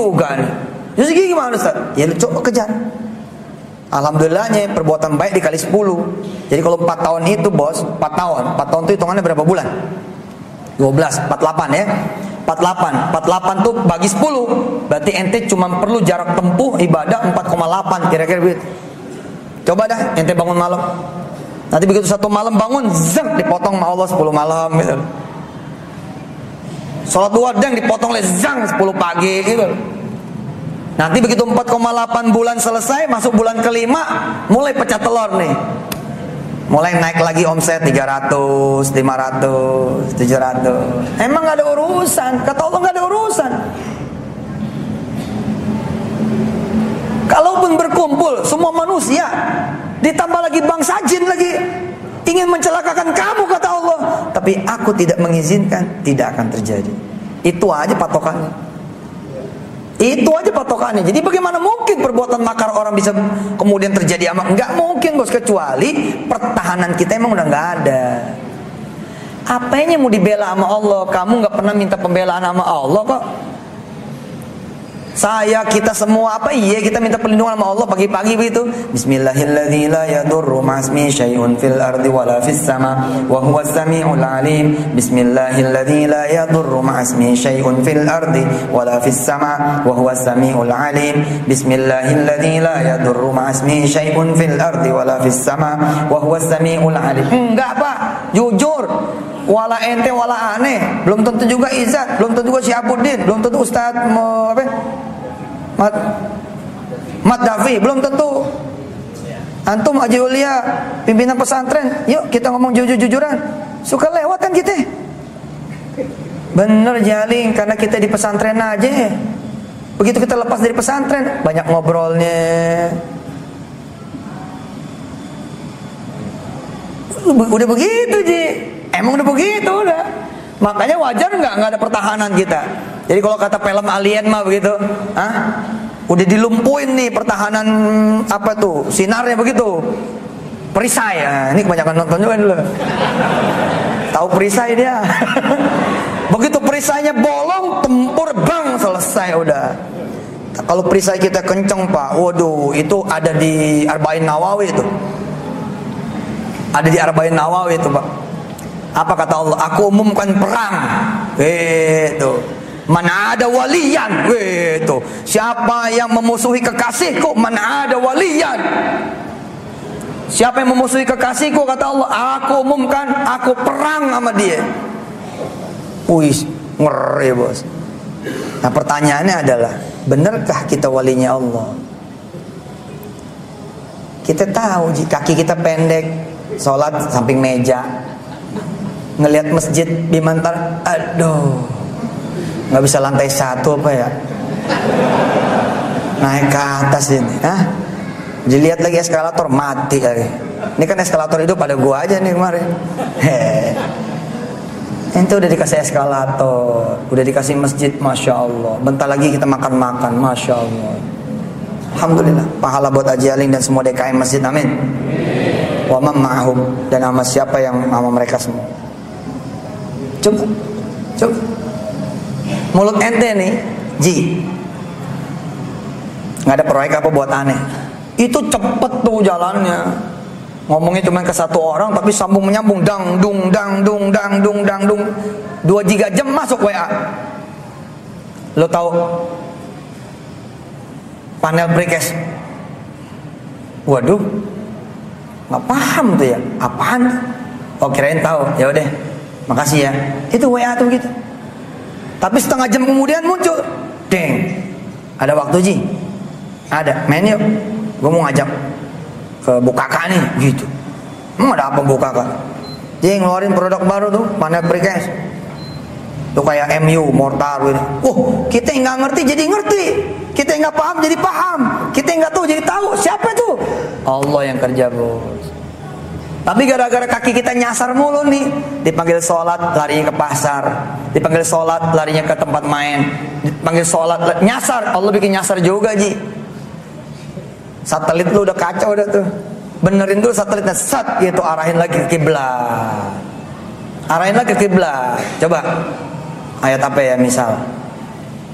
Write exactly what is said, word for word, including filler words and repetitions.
juga nih. Jadi segini gimana Ustaz? Ya lu coba kejar. Alhamdulillahnya perbuatan baik dikali sepuluh. Jadi kalau empat tahun itu bos, empat tahun, empat tahun itu hitungannya berapa bulan? dua belas, empat puluh delapan ya. empat puluh delapan, empat puluh delapan tuh bagi sepuluh. Berarti ente cuma perlu jarak tempuh ibadah empat koma delapan kira-kira begitu. Coba dah ente bangun malam. Nanti begitu satu malam bangun, zeng dipotong sama Allah sepuluh malam gitu. Salat duha deng dipotong oleh zang sepuluh pagi gitu. Nanti begitu empat koma delapan bulan selesai, masuk bulan kelima, mulai pecah telur nih. Mulai naik lagi omset tiga ratus, lima ratus, tujuh ratus. Emang gak ada urusan, kata Allah gak ada urusan. Kalaupun berkumpul semua manusia, ditambah lagi bangsa jin lagi, ingin mencelakakan kamu kata Allah, tapi aku tidak mengizinkan, tidak akan terjadi. Itu aja patokannya. Itu aja patokannya. Jadi bagaimana mungkin perbuatan makar orang bisa kemudian terjadi amak? Enggak mungkin bos, kecuali pertahanan kita emang udah nggak ada. Apanya mau dibela sama Allah? Kamu nggak pernah minta pembelaan sama Allah kok. Saya, kita semua apa iya kita minta perlindungan sama Allah pagi-pagi begitu. Bismillahirrahmanirrahim. La yadurru ma'asmi syai'un fil ardi wala fis sama wa huwas samiul alim. Bismillahirrahmanirrahim. La yadurru ma'asmi syai'un fil ardi wala fis sama wa huwas samiul alim. Bismillahirrahmanirrahim. La yadurru ma'asmi syai'un fil ardi wala fis sama wa huwas samiul alim. Enggak Pak, jujur. Wala ente wala aneh, belum tentu juga Izzat, belum tentu juga Syihabuddin, belum tentu Ustaz mau apa? Mat Mat Dafi, belum tentu. Antum Haji Ulia, pimpinan pesantren, yuk kita ngomong jujur-jujuran. Suka lewat kan kita? Bener Jaling, karena kita di pesantren aja. Begitu kita lepas dari pesantren, banyak ngobrolnya. Udah begitu Ji. Emang udah begitu udah. Makanya wajar nggak nggak ada pertahanan kita. Jadi kalau kata film Alien mah begitu, ah, udah dilumpuhin nih pertahanan apa tuh sinarnya begitu. Perisai, nah, ini kebanyakan nonton juga dulu. Tahu perisai dia. Begitu perisainya bolong, tempur bang selesai udah. Kalau perisai kita kenceng Pak, waduh itu ada di Arba'in Nawawi itu. Ada di Arba'in Nawawi itu Pak. Apa kata Allah? Aku umumkan perang. Gitu. Mana ada waliyan. Gitu. Siapa yang memusuhi kekasihku? Mana ada waliyan. Siapa yang memusuhi kekasihku? Kata Allah, aku umumkan, aku perang sama dia. Wih, ngeri bos. Nah pertanyaannya adalah, benarkah kita walinya Allah? Kita tahu kaki kita pendek, sholat samping meja, ngelihat masjid Bimantar, aduh, nggak bisa lantai satu apa ya, naik ke atas ini, ah, dilihat lagi eskalator mati lagi. Ini kan eskalator itu pada gua aja nih kemarin. Heh, ente udah dikasih eskalator, udah dikasih masjid, masya Allah. Bentar lagi kita makan-makan, masya Allah. Alhamdulillah, pahala buat Haji Aling dan semua D K M masjid, amin. Wa man ma'ahum, dan sama siapa yang sama mereka semua. Coba, coba. Mulut ente nih, Ji, nggak ada proyek apa buat aneh. Itu cepet tuh jalannya. Ngomongnya cuma ke satu orang, tapi sambung menyambung, dang dung dang dung dang dung dang dung. Dua giga jam masuk W A. Lo tahu panel precast? Waduh, nggak paham tuh ya. Apaan? Oh kirain tahu. Ya udah. Makasih ya. Itu W A tuh gitu. Tapi setengah jam kemudian muncul, deng, ada waktu Ji? Ada, main yuk. Gue mau ngajak ke Bukaka nih, gitu. Emang ada apa Bukaka? Dia ngeluarin produk baru tuh, panel precast. Tuh kayak M U, mortar gitu. Oh, kita nggak ngerti jadi ngerti. Kita nggak paham jadi paham. Kita nggak tahu jadi tahu. Siapa tuh? Allah yang kerja bos. Tapi gara-gara kaki kita nyasar mulu nih, dipanggil sholat larinya ke pasar, dipanggil sholat larinya ke tempat main, dipanggil sholat nyasar, Allah bikin nyasar juga Ji. Satelit lu udah kacau udah tuh, benerin dulu satelitnya, sat gitu, arahin lagi ke kiblat, arahin lagi ke kiblat. Coba ayat apa ya misal?